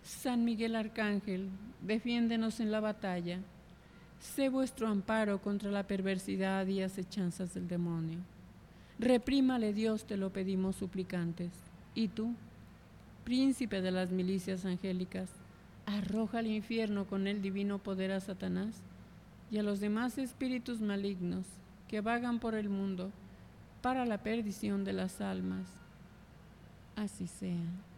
San Miguel Arcángel, defiéndenos en la batalla. Sé vuestro amparo contra la perversidad y acechanzas del demonio. Reprímale Dios, te lo pedimos suplicantes. Y tú, príncipe de las milicias angélicas, arroja al infierno con el divino poder a Satanás y a los demás espíritus malignos que vagan por el mundo para la perdición de las almas. Así sea.